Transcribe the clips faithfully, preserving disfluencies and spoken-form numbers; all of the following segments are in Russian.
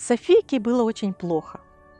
Софийке было очень плохо.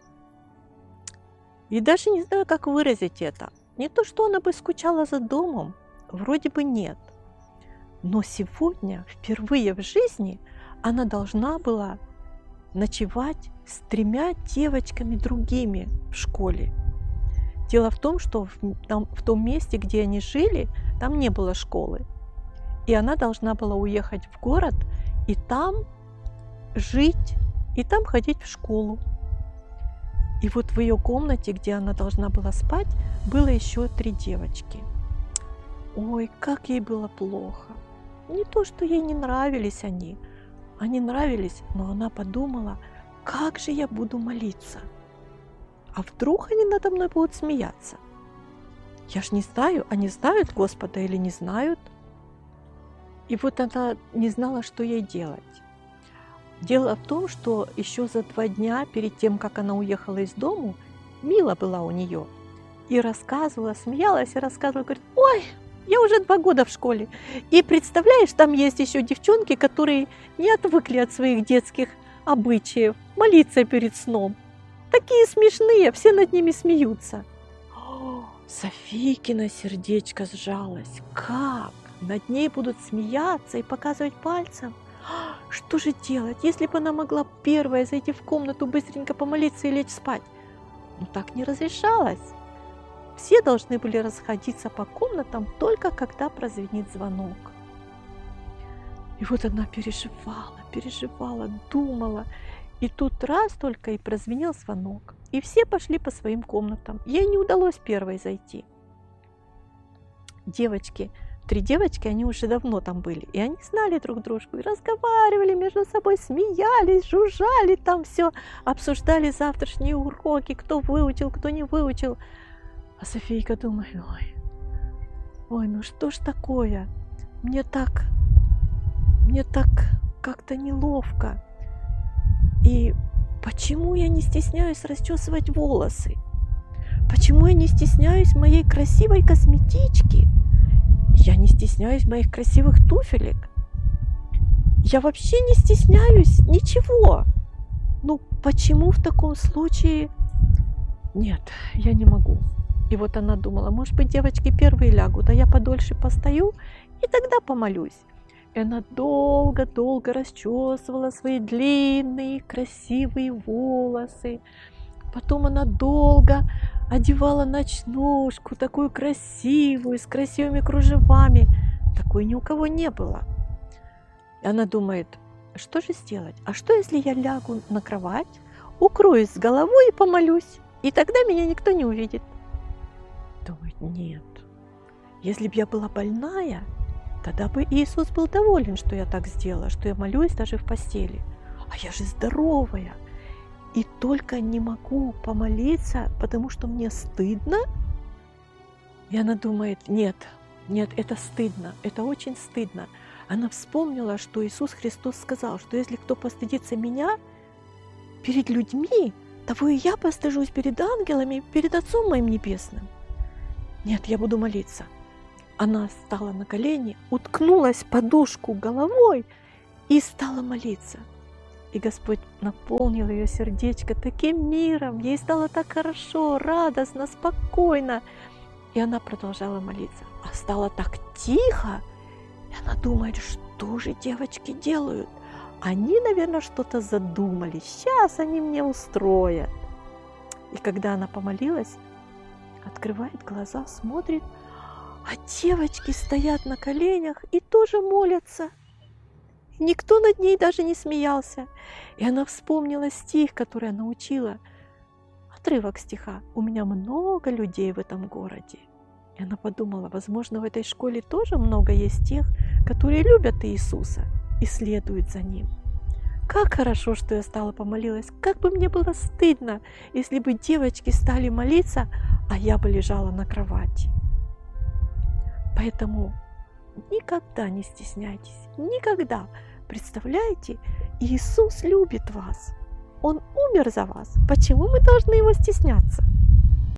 И даже не знаю, как выразить это. Не то, что она бы скучала за домом, вроде бы нет. Но сегодня, впервые в жизни, она должна была ночевать с тремя девочками другими в школе. Дело в том, что в, там, в том месте, где они жили, там не было школы. И она должна была уехать в город и там жить, и там ходить в школу. И вот в ее комнате, где она должна была спать, было еще три девочки. Ой, как ей было плохо. Не то, что ей не нравились они. Они нравились, но она подумала, как же я буду молиться? А вдруг они надо мной будут смеяться? Я ж не знаю, они знают Господа или не знают? И вот она не знала, что ей делать. Дело в том, что еще за два дня перед тем, как она уехала из дому, Мила была у нее. И рассказывала, смеялась и рассказывала, говорит, ой, я уже два года в школе. И представляешь, там есть еще девчонки, которые не отвыкли от своих детских обычаев молиться перед сном. Такие смешные, все над ними смеются. О, Софийкино сердечко сжалось. Как? Над ней будут смеяться и показывать пальцем? Что же делать, если бы она могла первая зайти в комнату, быстренько помолиться и лечь спать? Но так не разрешалось. Все должны были расходиться по комнатам только когда прозвенит звонок. И вот она переживала, переживала, думала. И тут раз только и прозвенел звонок. И все пошли по своим комнатам. Ей не удалось первой зайти. Девочки, три девочки, они уже давно там были. И они знали друг дружку. И разговаривали между собой, смеялись, жужжали там все. Обсуждали завтрашние уроки, кто выучил, кто не выучил. А Софийка думает, ой, ой, ну что ж такое? Мне так, мне так как-то неловко. И почему я не стесняюсь расчесывать волосы? Почему я не стесняюсь моей красивой косметички? Я не стесняюсь моих красивых туфелек. Я вообще не стесняюсь ничего. Ну, почему в таком случае? Нет, я не могу. И вот она думала, может быть, девочки первые лягут, а я подольше постою и тогда помолюсь. И она долго-долго расчесывала свои длинные красивые волосы. Потом она долго одевала ночнушку, такую красивую, с красивыми кружевами. Такой ни у кого не было. И она думает, что же сделать? А что, если я лягу на кровать, укроюсь с головой и помолюсь? И тогда меня никто не увидит. Думает, нет. Если бы я была больная, тогда бы Иисус был доволен, что я так сделала, что я молюсь даже в постели. А я же здоровая. И только не могу помолиться, потому что мне стыдно. И она думает, нет, нет, это стыдно, это очень стыдно. Она вспомнила, что Иисус Христос сказал, что если кто постыдится меня перед людьми, того и я постыжусь перед ангелами, перед Отцом моим Небесным. Нет, я буду молиться. Она встала на колени, уткнулась в подушку головой и стала молиться. И Господь наполнил ее сердечко таким миром. Ей стало так хорошо, радостно, спокойно. И она продолжала молиться. А стало так тихо. И она думает, что же девочки делают? Они, наверное, что-то задумали. Сейчас они мне устроят. И когда она помолилась, открывает глаза, смотрит, а девочки стоят на коленях и тоже молятся. И никто над ней даже не смеялся. И она вспомнила стих, который она учила. Отрывок стиха. У меня много людей в этом городе. И она подумала, возможно, в этой школе тоже много есть тех, которые любят Иисуса и следуют за Ним. Как хорошо, что я стала помолилась. Как бы мне было стыдно, если бы девочки стали молиться, а я бы лежала на кровати. Поэтому никогда не стесняйтесь, никогда. Представляете, Иисус любит вас. Он умер за вас. Почему мы должны Его стесняться?